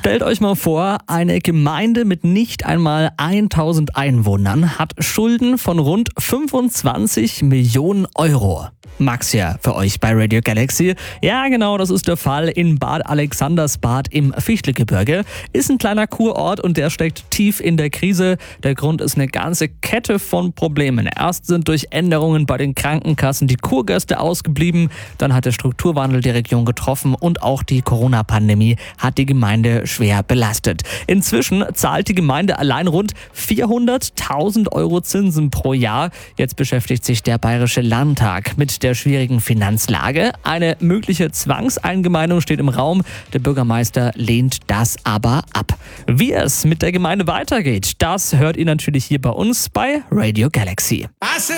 Stellt euch mal vor, eine Gemeinde mit nicht einmal 1000 Einwohnern hat Schulden von rund 25 Millionen Euro. Max ja für euch bei Radio Galaxy. Ja, genau, das ist der Fall in Bad Alexandersbad im Fichtelgebirge. Ist ein kleiner Kurort und der steckt tief in der Krise. Der Grund ist eine ganze Kette von Problemen. Erst sind durch Änderungen bei den Krankenkassen die Kurgäste ausgeblieben. Dann hat der Strukturwandel die Region getroffen und auch die Corona-Pandemie hat die Gemeinde schwer belastet. Inzwischen zahlt die Gemeinde allein rund 400.000 Euro Zinsen pro Jahr. Jetzt beschäftigt sich der Bayerische Landtag mit der schwierigen Finanzlage. Eine mögliche Zwangseingemeindung steht im Raum. Der Bürgermeister lehnt das aber ab. Wie es mit der Gemeinde weitergeht, das hört ihr natürlich hier bei uns bei Radio Galaxy.